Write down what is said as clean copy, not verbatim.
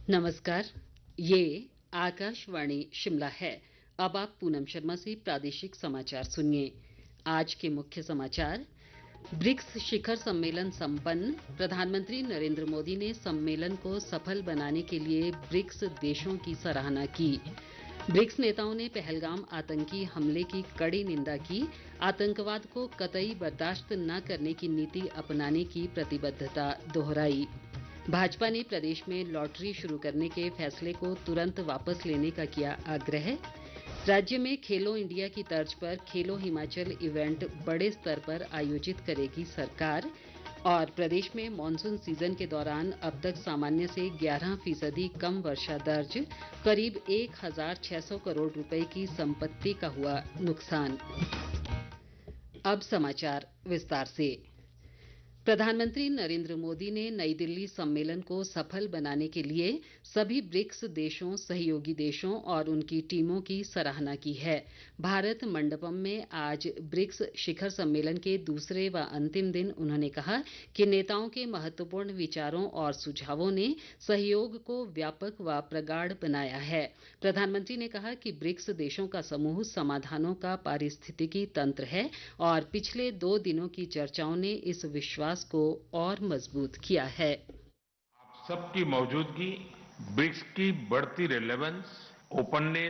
नमस्कार। ये आकाशवाणी शिमला है। अब आप पूनम शर्मा से प्रादेशिक समाचार सुनिए। आज के मुख्य समाचार। ब्रिक्स शिखर सम्मेलन संपन्न। प्रधानमंत्री नरेंद्र मोदी ने सम्मेलन को सफल बनाने के लिए ब्रिक्स देशों की सराहना की। ब्रिक्स नेताओं ने पहलगाम आतंकी हमले की कड़ी निंदा की। आतंकवाद को कतई बर्दाश्त न करने की नीति अपनाने की प्रतिबद्धता दोहराई। भाजपा ने प्रदेश में लॉटरी शुरू करने के फैसले को तुरंत वापस लेने का किया आग्रह। राज्य में खेलो इंडिया की तर्ज पर खेलो हिमाचल इवेंट बड़े स्तर पर आयोजित करेगी सरकार। और प्रदेश में मानसून सीजन के दौरान अब तक सामान्य से 11% कम वर्षा दर्ज। करीब 1,600 करोड़ रुपए की संपत्ति का हुआ नुकसान। अब समाचार विस्तार से। प्रधानमंत्री नरेंद्र मोदी ने नई दिल्ली सम्मेलन को सफल बनाने के लिए सभी ब्रिक्स देशों, सहयोगी देशों और उनकी टीमों की सराहना की है। भारत मंडपम में आज ब्रिक्स शिखर सम्मेलन के दूसरे व अंतिम दिन उन्होंने कहा कि नेताओं के महत्वपूर्ण विचारों और सुझावों ने सहयोग को व्यापक व प्रगाढ़ बनाया है। प्रधानमंत्री ने कहा कि ब्रिक्स देशों का समूह समाधानों का पारिस्थितिकी तंत्र है और पिछले 2 दिनों की चर्चाओं ने इस विश्वास को और मजबूत किया है। आप सबकी मौजूदगी ब्रिक्स की बढ़ती रेलेवेंस, ओपननेस